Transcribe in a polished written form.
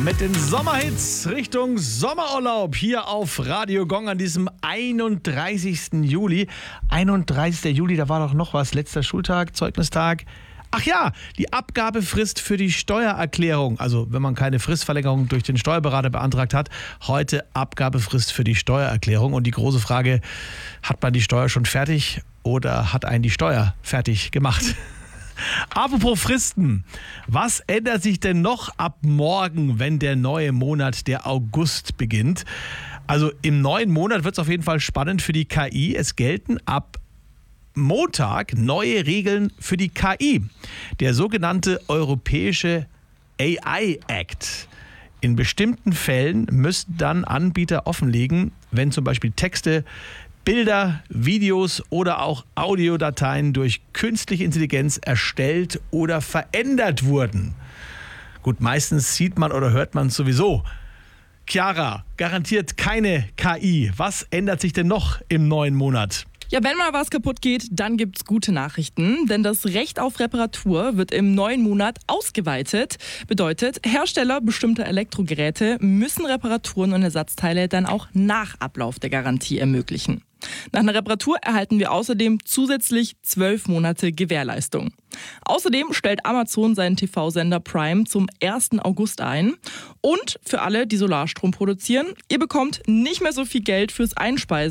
mit den Sommerhits Richtung Sommerurlaub hier auf Radio Gong an diesem 31. Juli. 31. Juli, da war doch noch was. Letzter Schultag, Zeugnistag. Ach ja, die Abgabefrist für die Steuererklärung. Also wenn man keine Fristverlängerung durch den Steuerberater beantragt hat, heute Abgabefrist für die Steuererklärung. Und die große Frage, hat man die Steuer schon fertig oder hat einen die Steuer fertig gemacht? Apropos Fristen, was ändert sich denn noch ab morgen, wenn der neue Monat, der August, beginnt? Also im neuen Monat wird es auf jeden Fall spannend für die KI. Es gelten ab Montag neue Regeln für die KI. Der sogenannte Europäische AI Act. In bestimmten Fällen müssten dann Anbieter offenlegen, wenn zum Beispiel Texte, Bilder, Videos oder auch Audiodateien durch künstliche Intelligenz erstellt oder verändert wurden. Gut, meistens sieht man oder hört man sowieso. Chiara, garantiert keine KI. Was ändert sich denn noch im neuen Monat? Ja, wenn mal was kaputt geht, dann gibt's gute Nachrichten, denn das Recht auf Reparatur wird im neuen Monat ausgeweitet. Bedeutet, Hersteller bestimmter Elektrogeräte müssen Reparaturen und Ersatzteile dann auch nach Ablauf der Garantie ermöglichen. Nach einer Reparatur erhalten wir außerdem zusätzlich 12 Monate Gewährleistung. Außerdem stellt Amazon seinen TV-Sender Prime zum 1. August ein. Und für alle, die Solarstrom produzieren, ihr bekommt nicht mehr so viel Geld fürs Einspeisen